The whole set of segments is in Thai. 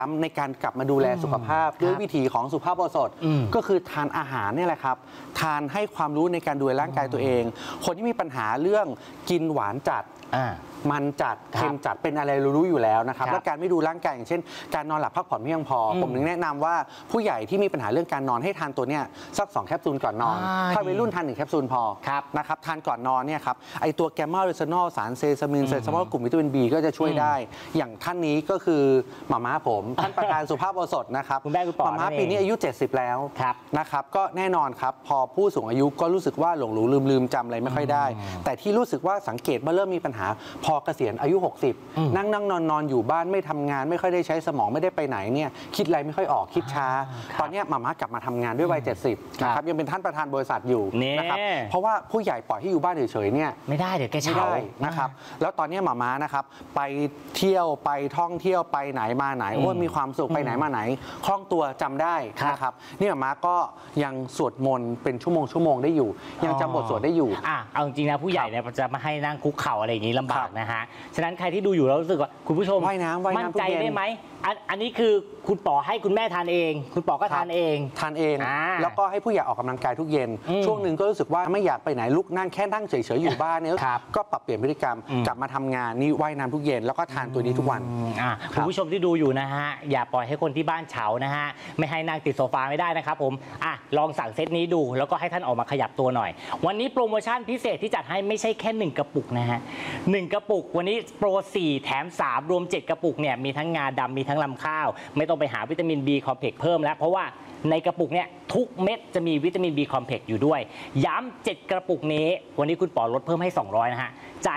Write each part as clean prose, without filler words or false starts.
ในการกลับมาดูแลสุขภาพด้วยวิธีของสุภาพบุรุษก็คือทานอาหารนี่แหละครับทานให้ความรู้ในการดูแลร่างกายตัวเองคนที่มีปัญหาเรื่องกินหวานจัดมันจัดเค็มจัดเป็นอะไรรู้อยู่แล้วนะครับและการไม่ดูร่างกายอย่างเช่นการนอนหลับพักผ่อนไม่เพียงพอผมถึงแนะนำว่าผู้ใหญ่ที่มีปัญหาเรื่องการนอนให้ทานตัวเนี้ยสัก2 แคปซูลก่อนนอนถ้าวัยรุ่นทาน1 แคปซูลพอนะครับทานก่อนนอนเนี่ยครับไอตัวแกมมาเรซานอลสารเซซามินเซซามอลกลุ่มวิตามิน B ก็จะช่วยได้อย่างท่านนี้ก็คือหม่าม้าผมท่านประธานสุภาพบุรุษนะครับหม่าม้าปีนี้อายุ70แล้วนะครับก็แน่นอนครับพอผู้สูงอายุก็รู้สึกว่าหลงลืมจำอะไรไม่ค่อยได้แต่ที่รู้สึกว่าสังเกตว่าเริ่มมีปัญหาพอเกษียณอายุ60นั่งนอนอยู่บ้านไม่ทำงานไม่ค่อยได้ใช้สมองไม่ได้ไปไหนเนี่ยคิดอะไรไม่ค่อยออกคิดช้าตอนนี้หม่าม้ากลับมาทำงานด้วยวัย70นะครับยังเป็นท่านประธานบริษัทอยู่นะครับเพราะว่าผู้ใหญ่ปล่อยให้อยู่บ้านเฉยๆเนี่ยไม่ได้เดี๋ยวแกเฉานะครับแล้วตอนนี้หม่าม้านะครับไปเที่ยวไปท่องเที่ยวไปไหนมาไหนโอ้มีความสุขไปไหนมาไหนคล่องตัวจำได้นะครับนี่หม่าม้าก็ยังสวดมนต์เป็นชั่วโมงได้อยู่ยังจำบทสวดได้อยู่เอาจริงนะผู้ใหญ่เนี่ยจะมาให้นั่งคุกเข่าอะไรอย่างนี้ลำบากนะฮะฉะนั้นใครที่ดูอยู่แล้วรู้สึกว่าคุณผู้ชมมั่นใจได้ไหมอันนี้คือคุณป๋อให้คุณแม่ทานเองคุณป๋อก็ทานเองแล้วก็ให้ผู้ใหญ่ออกกำลังกายทุกเย็นช่วงหนึ่งก็รู้สึกว่าไม่อยากไปไหนลุกนั่งแค่นั่งเฉยๆอยู่บ้านเนี่ยก็ปรับเปลี่ยนพฤติกรรมกลับมาทำงานนี่ว่ายน้ำทุกเย็นแล้วก็ทานตัวนี้ทุกวันคุณผู้ชมที่ดูอยู่นะฮะอย่าปล่อยให้คนที่บ้านเฉานะฮะไม่ให้นั่งติดโซฟาไม่ได้นะครับผมลองสั่งเซตนี้ดูแล้วก็ให้ท่านออกมาขยับตัวหน่อยวันนี้โปรโมชั่นพิเศษที่จัดให้ไม่ใช่แค่1 กระปุกนะฮะ1 กระปุกวันนี้โปร4 แถม 3รวม7 กระปุกเนี่ยมีทั้งงาดำมีทั้งลำข้าวไม่ต้องไปหาวิตามิน B คอมเพล็กซ์เพิ่มแล้วเพราะว่าในกระปุกเนี่ยทุกเม็ดจะมีวิตามิน B คอมเพล็กซ์อยู่ด้วยย้ำ7 กระปุกนี้วันนี้คุณป๋อลดเพิ่มให้200นะฮะจ่าย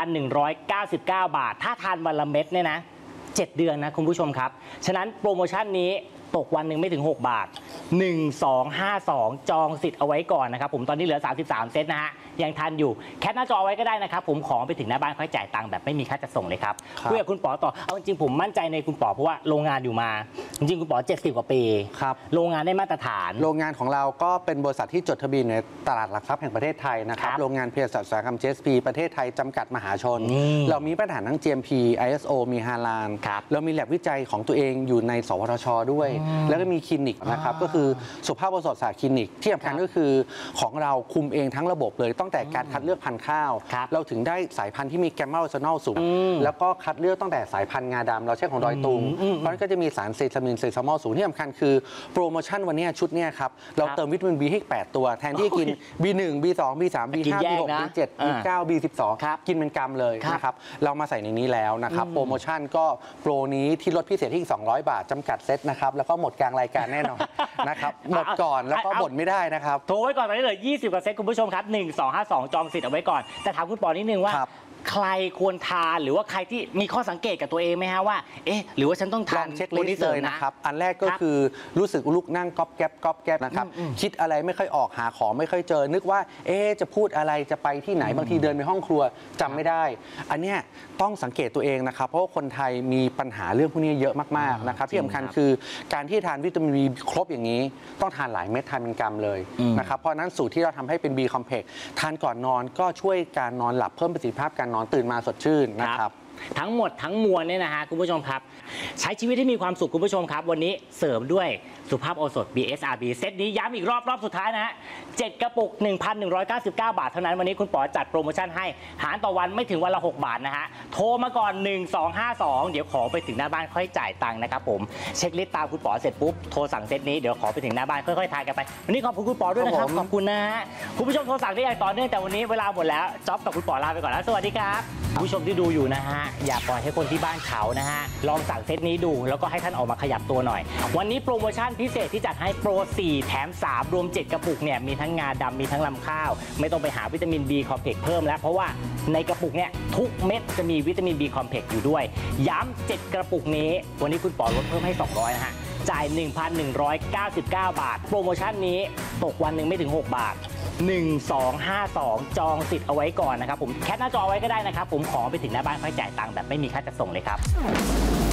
1,199 บาทถ้าทานวันละเม็ดเนี่ยนะ7 เดือนนะคุณผู้ชมครับฉะนั้นโปรโมชั่นนี้ตกวันหนึ่งไม่ถึง6 บาท1252จองสิทธิ์เอาไว้ก่อนนะครับผมตอนนี้เหลือ33 เซตนะฮะยังทันอยู่แคปหน้าจอไว้ก็ได้นะครับผมของไปถึงหน้าบ้านค่อยจ่ายตังค์แบบไม่มีค่าจัดส่งเลยครับคุยกับคุณป๋อต่อเอาจริงผมมั่นใจในคุณป๋อเพราะว่าโรงงานอยู่มาจริงคุณป๋อ70 กว่าปีครับโรงงานได้มาตรฐานโรงงานของเราก็เป็นบริษัทที่จดทะเบียนในตลาดหลักทรัพย์แห่งประเทศไทยนะครับโรงงานเภสัชอุตสาหกรรม GSP ประเทศไทยจำกัดมหาชนเรามีมาตรฐานทั้ง GMP ISO มีฮาลาลเรามีแลบวิจัยของตัวเองอยู่ในสวทชด้วยแล้วก็มีคลินิกนะครับก็คือสุภาพบุรุษศาสตร์คลินิกที่สำคัญก็คือของเราคุมเองทั้งระบบเลยตั้งแต่การคัดเลือกพันธุ์ข้าวเราถึงได้สายพันธุ์ที่มีแกมมาโรซานอลสูงแล้วก็คัดเลือกตั้งแต่สายพันธุ์งาดำเราใช้ของดอยตุงเพราะนั้นก็จะมีสารเซซามินเซซามอลสูงที่สำคัญคือโปรโมชั่นวันนี้ชุดนี้ครับเราเติมวิตามิน B ให้8 ตัวแทนที่กิน B1 B2 B3 B5 B6 B7 B9 B12 กินเป็นกรัมเลยนะครับเรามาใส่ในนี้แล้วนะครับโปรโมชั่นก็โปรนี้ที่ลดพิเศษที่200 บาทจำกัดเซตนะครับแล้วก็หมดกลางรายการแน่นอนนะครับหมดก่อนแล้วก็หมดไม่ได้นะครับโทรไว้ก่อนตอนนี้เหลือ20 กว่าเซตคุณผู้ชมครับ1252จองสิทธิ์เอาไว้ก่อนแต่ถามคุณป๋อนิดนึงว่าใครควรทานหรือว่าใครที่มีข้อสังเกตกับตัวเองไหมฮะว่าหรือว่าฉันต้องทานเช็คลิสต์เลยนะครับอันแรกก็คือรู้สึกลุกนั่งก๊อบแก๊บนะครับคิดอะไรไม่ค่อยออกหาของไม่ค่อยเจอนึกว่าจะพูดอะไรจะไปที่ไหนบางทีเดินไปห้องครัวจำไม่ได้อันเนี้ยต้องสังเกตตัวเองนะครับเพราะว่าคนไทยมีปัญหาเรื่องพวกนี้เยอะมากๆนะครับที่สำคัญคือการที่ทานวิตามิน B ครบอย่างนี้ต้องทานหลายเม็ดทานเป็นกรัมเลยนะครับเพราะนั้นสูตรที่เราทำให้เป็น B complex ทานก่อนนอนก็ช่วยการนอนหลับเพิ่มประสิทธิภาพการนอนตื่นมาสดชื่นนะครับทั้งหมดทั้งมวลเนี่ยนะฮะคุณผู้ชมครับใช้ชีวิตที่มีความสุขคุณผู้ชมครับวันนี้เสริมด้วยสุภาพโอสถ BSRB เซตนี้ย้ำอีกรอบสุดท้ายนะฮะ7 กระปุก 1,199 บาทเท่านั้นวันนี้คุณป๋อจัดโปรโมชั่นให้หารต่อวันไม่ถึงวันละ6 บาทนะฮะโทรมาก่อน1252เดี๋ยวขอไปถึงหน้าบ้านค่อยจ่ายตังค์นะครับผมเช็คลิสต์ตามคุณป๋อเสร็จปุ๊บโทรสั่งเซตนี้เดี๋ยวขอไปถึงหน้าบ้านค่อยๆทานกันไปวันนี้ขอบคุณคุณป๋อด้วยนะครับขอบคุณนะฮะคุณผู้ชมโทรสั่งได้อย่างต่อเนื่องแต่วันนี้เวลาหมดแล้วจ๊อบกับคุณป๋อลาไปก่อนแล้วสวัสดีครับผู้ชมที่ดูอยู่นะฮะอย่าปล่อยให้คนที่บ้านเขานะฮะลองสั่งเซตนี้ดูแล้วก็ให้ท่านออกมาขยับตัวหน่อยวันนี้โปรโมชั่นพิเศษที่จัดให้โปร4 แถม 3รวม7 กระปุกเนี่ยมีทั้งงาดำมีทั้งลำข้าวไม่ต้องไปหาวิตามิน B คอมเพล็กซ์เพิ่มแล้วเพราะว่าในกระปุกเนี่ยทุกเม็ดจะมีวิตามิน B คอมเพล็กซ์อยู่ด้วยย้ำ7 กระปุกนี้วันนี้คุณป๋อลดเพิ่มให้200นะฮะจ่าย 1,199 บาทโปรโมชั่นนี้ตกวันหนึ่งไม่ถึง6 บาท1252จองสิทธิ์เอาไว้ก่อนนะครับผมแคปหน้าจอไว้ก็ได้นะครับผมของไปถึงหน้าบ้านค่อยจ่ายตังค์แบบไม่มีค่าจัดส่งเลยครับ